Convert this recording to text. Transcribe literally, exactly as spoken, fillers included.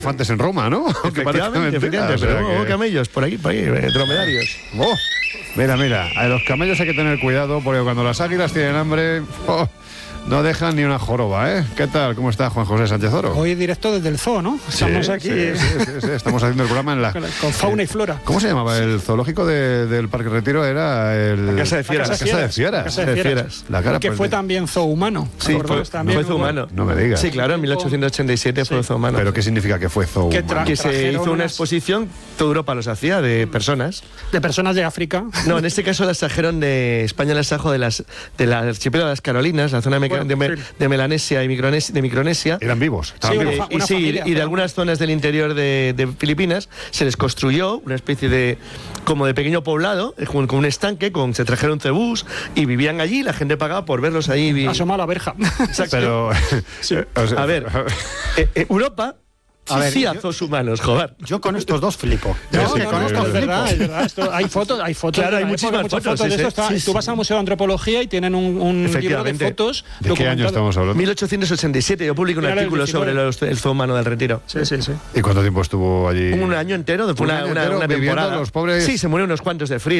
Elefantes en Roma, ¿no? Efectivamente, efectivamente, pero o sea hubo que... camellos por aquí, por ahí, dromedarios. Oh, mira, mira, a los camellos hay que tener cuidado porque cuando las águilas tienen hambre, oh, no dejan ni una joroba, ¿eh? ¿Qué tal? ¿Cómo está Juan José Sánchez Oro? Hoy directo desde el zoo, ¿no? Estamos sí, aquí sí, sí, sí, sí, estamos haciendo el programa en la... con fauna y flora. ¿Cómo se llamaba? El zoológico de, del Parque Retiro era el... La Casa de Fieras. La Casa de Fieras. Casa de Fieras. La cara, que pues, fue de... también zoo humano. Sí, fue, también fue zoo humano. No me digas. Sí, claro, en mil ochocientos ochenta y siete sí. fue zoo humano. ¿Pero qué significa que fue zoo Que humano? Que se hizo una unas... exposición, toda Europa los hacía, de personas. De personas de África. No, en este caso las trajeron de España, las trajo de las de la archipiélago de las Carolinas, la zona bueno, de, Me, sí. de Melanesia y Micronesia, de Micronesia. Eran vivos. Sí, Estaban una vivos. fa- y sí, familia, y de pero- algunas zonas del interior de, de Filipinas se les construyó una especie de como de pequeño poblado, eh, con, con un estanque, con se trajeron cebús y vivían allí, la gente pagaba por verlos ahí. Vi... Asoma la verja. Exacto. Pero... Sí. o sea, A ver, eh, eh, Europa A ver, sí yo- a zoos humanos, joder. Yo con estos dos flipo. No, Es que no, con no, estos es flipo. verdad, es verdad. Esto, hay fotos, hay fotos. Claro, de hay la muchísimas época, muchas fotos, fotos de sí, esto. sí. Está- Sí, tú sí. vas al Museo de Antropología y tienen un, un libro de Efectivamente. fotos. ¿De qué año documentado- estamos hablando? mil ochocientos ochenta y siete yo publico un Era el artículo sobre diecinueve. los- el zoo humano del Retiro. Sí, sí, sí. ¿Y cuánto tiempo estuvo allí? Un año entero, fue Un una, año una, entero una viviendo temporada. los pobres- Sí, se murieron unos cuantos de frío.